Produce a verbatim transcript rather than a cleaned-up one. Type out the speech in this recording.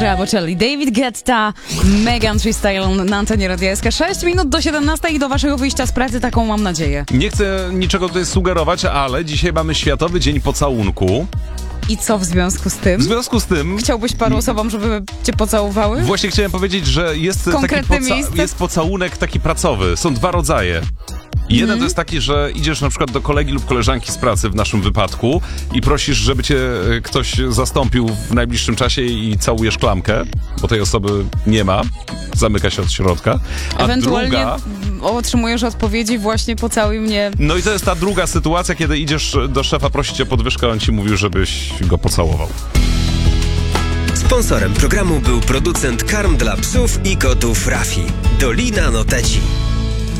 Andrea Bocelli, David Guetta, Megan Thee Stallion na antenie Radia S K. sześć minut do siedemnastej i do waszego wyjścia z pracy, taką mam nadzieję. Nie chcę niczego tutaj sugerować, ale dzisiaj mamy Światowy Dzień Pocałunku. I co w związku z tym? W związku z tym... Chciałbyś paru osobom, żeby cię pocałowały? Właśnie chciałem powiedzieć, że jest taki Konkretne poca- miejsce? jest pocałunek taki pracowy. Są dwa rodzaje. Jeden Mhm. to jest taki, że idziesz na przykład do kolegi lub koleżanki z pracy w naszym wypadku i prosisz, żeby cię e, ktoś zastąpił w najbliższym czasie i całujesz klamkę, bo tej osoby nie ma, zamyka się od środka. A Ewentualnie druga... otrzymujesz odpowiedzi właśnie pocałuj mnie. No i to jest ta druga sytuacja, kiedy idziesz do szefa, prosić o podwyżkę, a on ci mówił, żebyś go pocałował. Sponsorem programu był producent karm dla psów i kotów Rafi. Dolina Noteci.